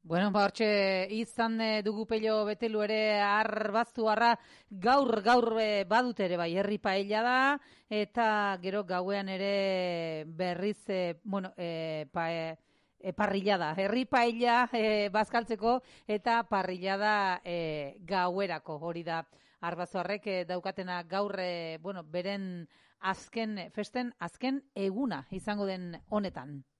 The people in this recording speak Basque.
Bueno, hortxe izan dugu Pello Betelu ere arbaztuarra gaur badut ere bai, herri paella da, eta gero gauean ere berriz, parrillada, herri paella bazkaltzeko eta parrillada gauerako, hori da arbaztuarrek daukatena gaur, beren festen azken eguna izango den honetan.